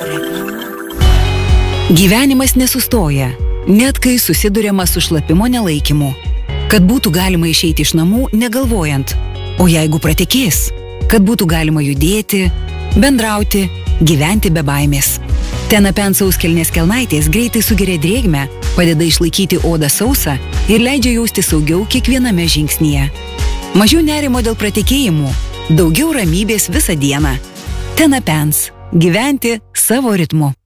Gyvenimas nesustoja, net kai susiduriama su šlapimo nelaikymu. Kad būtų galima išeiti iš namų negalvojant, o jeigu pratekės, kad būtų galima judėti, bendrauti, gyventi be baimės. Tenapens sauskelnės kelnaitės greitai sugeria drėgmę, padeda išlaikyti odą sausą ir leidžia jausti saugiau kiekviename žingsnyje. Mažiau nerimo dėl pratekėjimų, daugiau ramybės visą dieną. Tenapens. Gyventi savo ritmu.